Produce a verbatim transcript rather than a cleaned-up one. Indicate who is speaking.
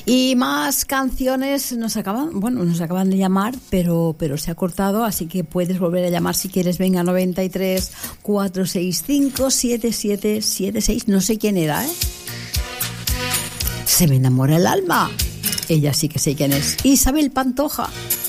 Speaker 1: Y más canciones nos acaban, bueno, nos acaban de llamar, pero, pero se ha cortado, así que puedes volver a llamar si quieres. Venga, noventa y tres, cuatrocientos sesenta y cinco, setenta y siete setenta y seis. No sé quién era, ¿eh? Se me enamora el alma. Ella sí que sé quién es. Isabel Pantoja.